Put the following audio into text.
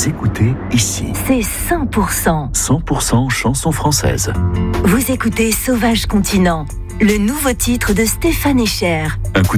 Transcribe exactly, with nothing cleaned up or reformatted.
Vous écoutez ici. C'est cent pour cent. cent pour cent chansons françaises. Vous écoutez Sauvage Continent, le nouveau titre de Stéphane Echer. Un coup